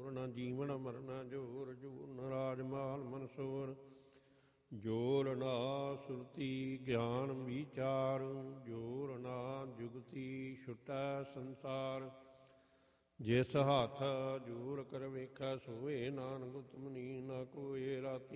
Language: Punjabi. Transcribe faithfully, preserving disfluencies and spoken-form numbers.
ਜੋਰ ਨਾ ਜੀਵਨ ਮਰਨਾ ਜੋਰ, ਜੋਰ ਨਾ ਰਾਜਮਾਲ ਮਨਸੋਰ, ਜੋਰ ਨਾ ਸੁਰਤੀ ਗਿਆਨ ਵਿਚਾਰ, ਜੋਰ ਨਾ ਜੁਗਤੀ ਛੁਟੈ ਸੰਸਾਰ। ਜਿਸ ਹੱਥ ਜੋਰ ਕਰ ਵੇਖੈ ਸੋਏ, ਨਾਨਕ ਤੁਮ ਨੀ ਨਾ ਕੋਏ ਰਾਤੀ